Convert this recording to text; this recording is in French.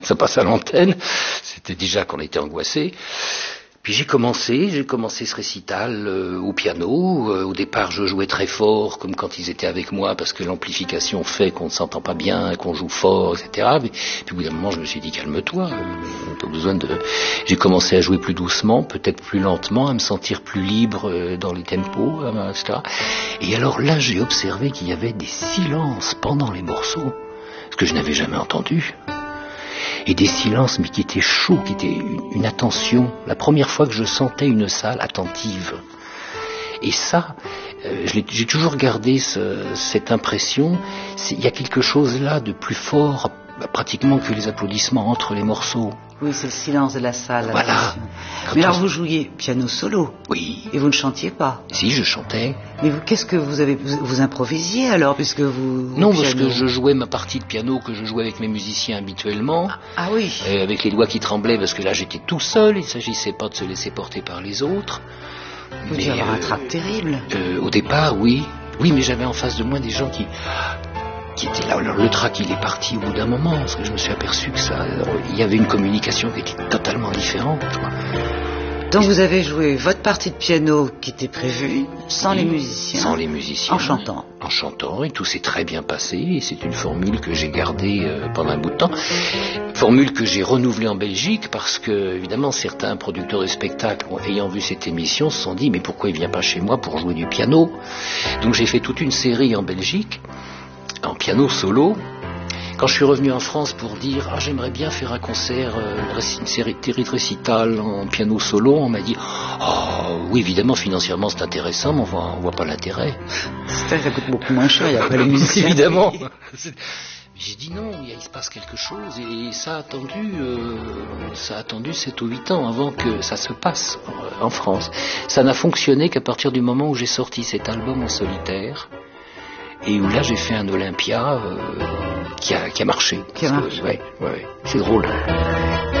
ça passe à l'antenne. C'était déjà qu'on était angoissés. Puis j'ai commencé ce récital au piano. Au départ, je jouais très fort, comme quand ils étaient avec moi, parce que l'amplification fait qu'on ne s'entend pas bien, qu'on joue fort, etc. Puis au bout d'un moment, je me suis dit, calme-toi, pas besoin de... J'ai commencé à jouer plus doucement, peut-être plus lentement, à me sentir plus libre dans les tempos, etc. Et alors là, j'ai observé qu'il y avait des silences pendant les morceaux, ce que je n'avais jamais entendu. Et des silences, mais qui étaient chauds, qui étaient une attention. La première fois que je sentais une salle attentive. Et ça, j'ai toujours gardé cette impression. Il y a quelque chose là de plus fort, pratiquement que les applaudissements entre les morceaux. Oui, c'est le silence de la salle. Voilà. Mais alors vous jouiez piano solo. Oui. Et vous ne chantiez pas. Si, je chantais. Mais qu'est-ce que vous improvisiez alors, puisque vous... Non, parce que je jouais ma partie de piano que je jouais avec mes musiciens habituellement. Ah oui. Avec les doigts qui tremblaient, parce que là j'étais tout seul, il ne s'agissait pas de se laisser porter par les autres. Vous deviez avoir un trac terrible. Au départ, oui. Oui, mais j'avais en face de moi des gens qui étaient là. Alors, le trac, il est parti au bout d'un moment, parce que je me suis aperçu que il y avait une communication qui était totalement différente. Donc vous avez joué votre partie de piano qui était prévue, sans les musiciens. Sans les musiciens. En chantant. En chantant, et tout s'est très bien passé, et c'est une formule que j'ai gardée pendant un bout de temps. Formule que j'ai renouvelée en Belgique, parce que, évidemment, certains producteurs de spectacles, ayant vu cette émission, se sont dit, mais pourquoi il vient pas chez moi pour jouer du piano? Donc j'ai fait toute une série en Belgique, en piano solo. Quand je suis revenu en France pour dire « j'aimerais bien faire un concert, une série de récitals en piano solo », on m'a dit « oui, évidemment, financièrement c'est intéressant, mais on voit pas l'intérêt. » Ça coûte beaucoup moins cher, il n'y a pas les musiciens. Évidemment. J'ai dit non, il se passe quelque chose, et ça a attendu 7 ou 8 ans avant que ça se passe en France. Ça n'a fonctionné qu'à partir du moment où j'ai sorti cet album en solitaire, et où là j'ai fait un Olympia qui a marché. Qui a marché. Ouais, c'est drôle.